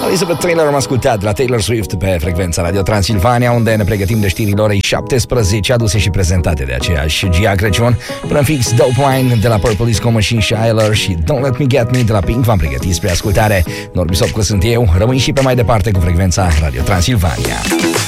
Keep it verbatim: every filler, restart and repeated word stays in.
Elizabeth Taylor am ascultat de la Taylor Swift pe frecvența Radio Transilvania, unde ne pregătim de știrile orei șaptesprezece, aduse și prezentate de aceeași Gia Crăciun. Până fix Dope Wine de la Purple Disco Machine și Ayler și Don't Let Me Get Me de la Pink v-am pregătit spre ascultare. Norbi Sopcu sunt eu, rămâi și pe mai departe cu frecvența Radio Transilvania.